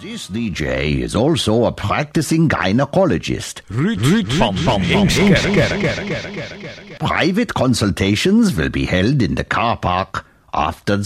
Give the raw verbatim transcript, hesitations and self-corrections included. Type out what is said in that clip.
This D J is also a practicing gynecologist. Private consultations will be held in the car park after